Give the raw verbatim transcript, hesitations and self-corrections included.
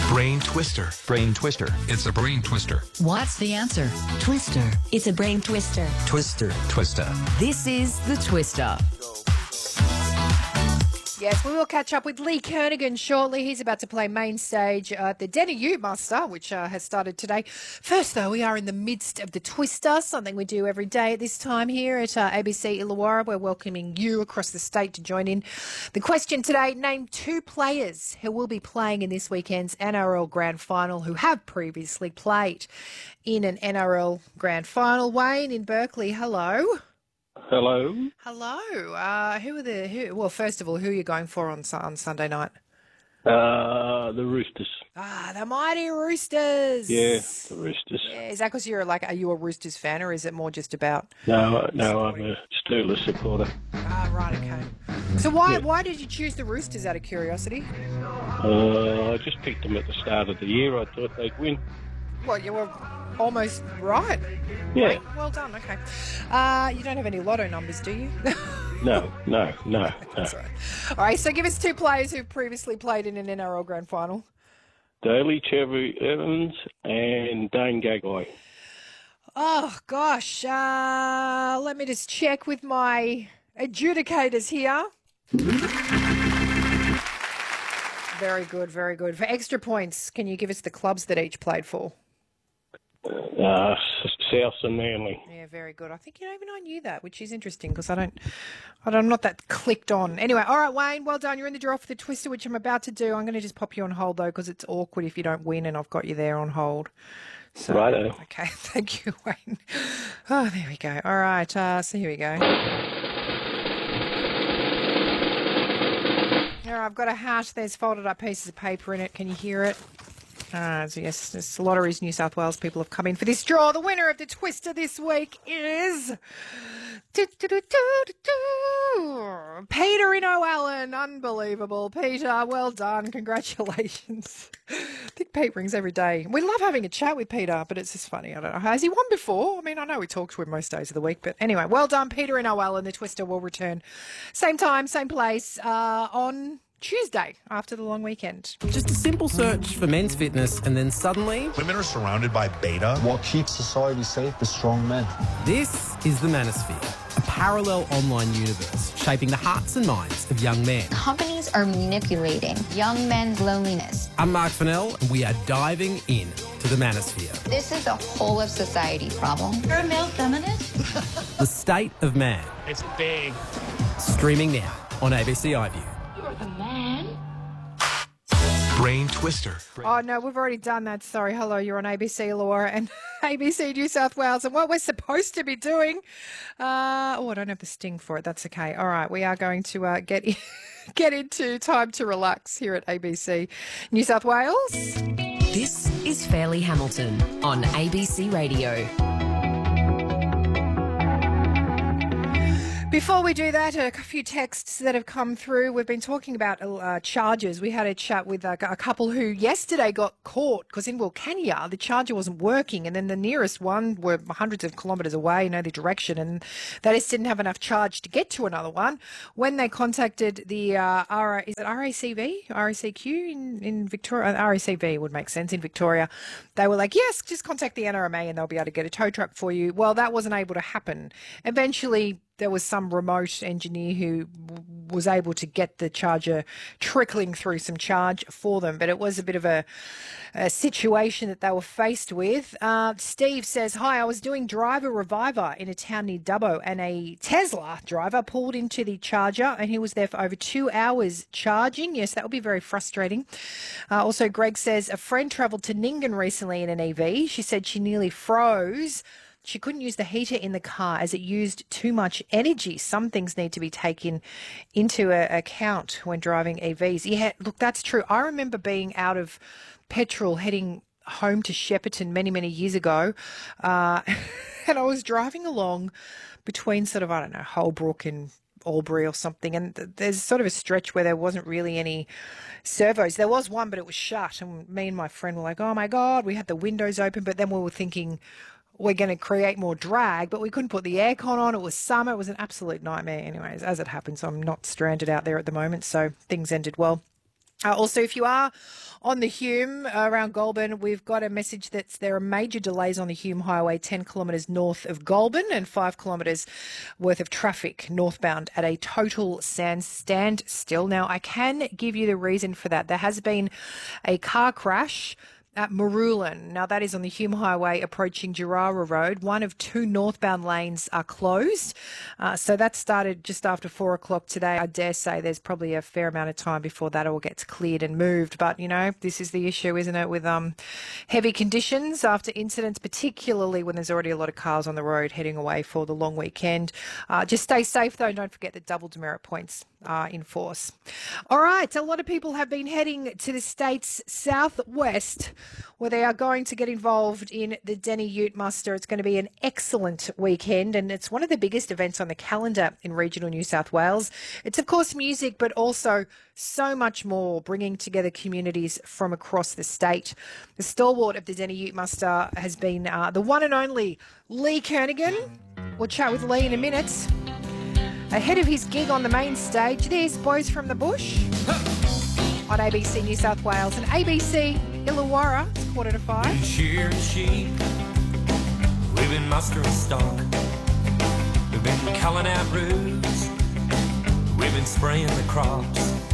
Brain twister. Brain twister. It's a brain twister. What's the answer? Twister. It's a brain twister. Twister. Twister. This is the Twister. Yes, we will catch up with Lee Kernaghan shortly. He's about to play main stage at the Denny U Muster, which uh, has started today. First, though, we are in the midst of the Twister, something we do every day at this time here at uh, A B C Illawarra. We're welcoming you across the state to join in. The question today, name two players who will be playing in this weekend's N R L Grand Final who have previously played in an N R L Grand Final. Wayne in Berkeley, hello. Hello. Hello. Uh, who are the? Who, well, first of all, who are you going for on on Sunday night? Uh, the Roosters. Ah, the mighty Roosters. Yeah, the Roosters. Yeah, is that because you're like, are you a Roosters fan, or is it more just about? No, no, I'm a Steelers supporter. Ah, right, okay. So why Yeah. why did you choose the Roosters out of curiosity? Uh, I just picked them at the start of the year. I thought they'd win. Well, you were almost right. Yeah. Right, well done. Okay. Uh, you don't have any lotto numbers, do you? No, no, no, no. That's all right. All right. So give us two players who've previously played in an N R L Grand Final. Daly Cherry Evans and Dane Gagai. Oh, gosh. Uh, let me just check with my adjudicators here. Very good, very good. For extra points, can you give us the clubs that each played for? Uh, South and Manly. Yeah, very good. I think, you know, even I knew that, which is interesting because I don't, I don't, I'm not that clicked on. Anyway, all right, Wayne, well done. You're in the draw for the Twister, which I'm about to do. I'm going to just pop you on hold, though, because it's awkward if you don't win and I've got you there on hold. So, Righto. Okay, thank you, Wayne. Oh, there we go. All right, uh, so here we go. All right, I've got a hat. There's folded up pieces of paper in it. Can you hear it? Uh, so yes, this Lotteries New South Wales people have come in for this draw. The winner of the Twister this week is Peter in O'Allen. Unbelievable. Peter, well done. Congratulations. I think Pete rings every day. We love having a chat with Peter, but it's just funny. I don't know. Has he won before? I mean, I know we talk to him most days of the week, but anyway, well done, Peter in O'Allen. The Twister will return same time, same place uh, on Tuesday after the long weekend. Just a simple search for men's fitness and then suddenly Women are surrounded by beta. What keeps society safe is strong men. this is the Manosphere, a parallel online universe shaping the hearts and minds of young men. Companies are manipulating young men's loneliness. I'm Mark Fennell and we are diving in to the Manosphere, This is a whole of society problem. You're a male feminist? the state of man. It's big. Streaming now on A B C iView. You're the man. Brain twister. Oh, no, we've already done that. Sorry. Hello, you're on A B C Illawarra and A B C New South Wales. And what we're supposed to be doing... Uh, oh, I don't have the sting for it. That's okay. All right, we are going to uh, get, in, get into Time to Relax here at A B C New South Wales. This is Fairleigh Hamilton on A B C Radio. Before we do that, a few texts that have come through. We've been talking about uh, chargers. We had a chat with a, a couple who yesterday got caught because in Wilcannia the charger wasn't working, and then the nearest one were hundreds of kilometres away, you know, the direction, and they just didn't have enough charge to get to another one. When they contacted the uh, R, is it R A C V, R A C Q in, in Victoria, R A C V would make sense in Victoria, they were like, yes, just contact the N R M A and they'll be able to get a tow truck for you. Well, that wasn't able to happen. Eventually, there was some remote engineer who w- was able to get the charger trickling through some charge for them, but it was a bit of a, a situation that they were faced with. Uh, Steve says, hi, I was doing driver reviver in a town near Dubbo and a Tesla driver pulled into the charger and he was there for over two hours charging. Yes, that would be very frustrating. Uh, also, Greg says, a friend travelled to Nyngan recently in an E V. She said she nearly froze. She couldn't use the heater in the car as it used too much energy. Some things need to be taken into a, account when driving E Vs. Yeah, look, that's true. I remember being out of petrol heading home to Shepparton many, many years ago, uh, and I was driving along between sort of, I don't know, Holbrook and Albury or something, and th- there's sort of a stretch where there wasn't really any servos. There was one, but it was shut, and me and my friend were like, oh my God, we had the windows open, but then we were thinking, we're going to create more drag, but we couldn't put the aircon on. It was summer. It was an absolute nightmare. Anyways, as it happens, I'm not stranded out there at the moment, so things ended well. Uh, also, if you are on the Hume uh, around Goulburn, we've got a message that there are major delays on the Hume Highway ten kilometres north of Goulburn and five kilometres worth of traffic northbound at a total stand standstill. Now, I can give you the reason for that. There has been a car crash at Maroolin. Now, that is on the Hume Highway approaching Gerrara Road. One of two northbound lanes are closed. Uh, so that started just after four o'clock today. I dare say there's probably a fair amount of time before that all gets cleared and moved. But, you know, this is the issue, isn't it, with um, heavy conditions after incidents, particularly when there's already a lot of cars on the road heading away for the long weekend. Uh, just stay safe, though. Don't forget that double demerit points are in force. All right. A lot of people have been heading to the state's southwest, where they are going to get involved in the Denny Ute Muster. It's going to be an excellent weekend, and it's one of the biggest events on the calendar in regional New South Wales. It's, of course, music, but also so much more, bringing together communities from across the state. The stalwart of the Denny Ute Muster has been uh, the one and only Lee Kernaghan. We'll chat with Lee in a minute. Ahead of his gig on the main stage, there's Boys from the Bush on A B C New South Wales and A B C Illawarra. It's quarter to five. Shearing sheep, we've been mustering stock, we've been culling out roots, we've been spraying the crops.